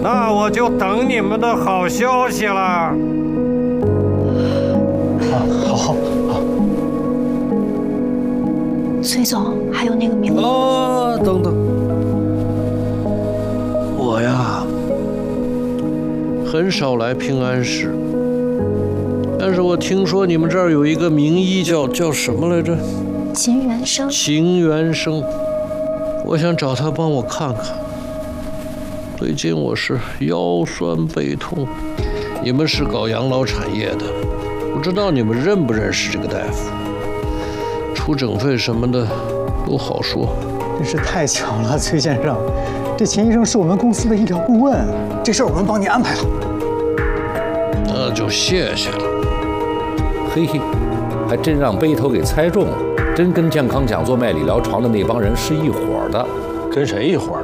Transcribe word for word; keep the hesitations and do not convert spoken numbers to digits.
那我就等你们的好消息了。 啊，好好好。 崔总，还有那个名额。 哦，等等，我呀，很少来平安市，但是我听说你们这儿有一个名医叫叫什么来着？ 秦元生。 秦元生，我想找他帮我看看。最近我是腰酸背痛，你们是搞养老产业的，不知道你们认不认识这个大夫？出诊费什么的都好说。 真是太巧了，崔先生，这秦医生是我们公司的医疗顾问，这事儿我们帮您安排了。 那就谢谢了。 嘿嘿，还真让背头给猜中了，真跟健康讲座卖理疗床的那帮人是一伙的。 跟谁一伙儿？